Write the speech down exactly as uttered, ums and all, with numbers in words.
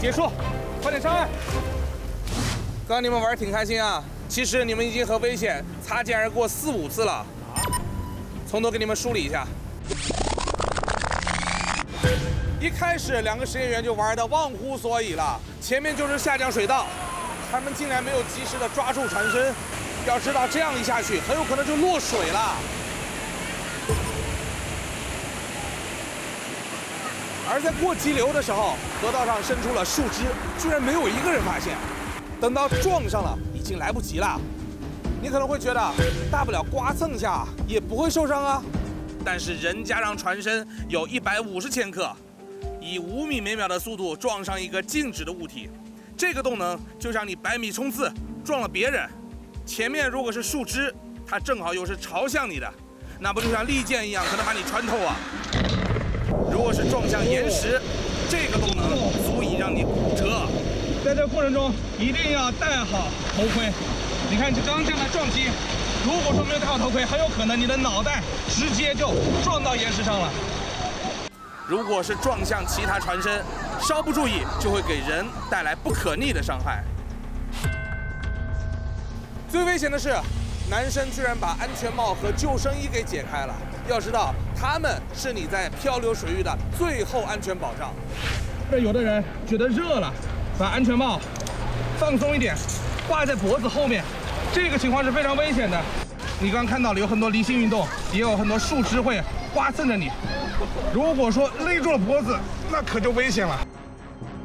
结束，快点上岸。刚刚你们玩挺开心啊，其实你们已经和危险擦肩而过四五次了。从头给你们梳理一下。一开始两个实验员就玩得忘乎所以了，前面就是下降水道，他们竟然没有及时的抓住船身。要知道这样一下去，很有可能就落水了。而在过急流的时候，河道上伸出了树枝，居然没有一个人发现。等到撞上了，已经来不及了。你可能会觉得，大不了刮蹭一下，也不会受伤啊。但是人家让船身有一百五十千克，以五米每秒的速度撞上一个静止的物体，这个动能就像你百米冲刺撞了别人，前面如果是树枝，它正好又是朝向你的，那不就像利剑一样，可能把你穿透啊。如果是撞向岩石，这个动能足以让你骨折。在这过程中一定要戴好头盔。你看，就刚刚这样的撞击，如果说没有戴好头盔，很有可能你的脑袋直接就撞到岩石上了。如果是撞向其他船身，稍不注意就会给人带来不可逆的伤害。最危险的是，男生居然把安全帽和救生衣给解开了。要知道，他们是你在漂流水域的最后安全保障。这有的人觉得热了，把安全帽放松一点，挂在脖子后面，这个情况是非常危险的。你刚刚看到了，有很多离心运动，也有很多树枝会刮蹭着你。如果说勒住了脖子，那可就危险了。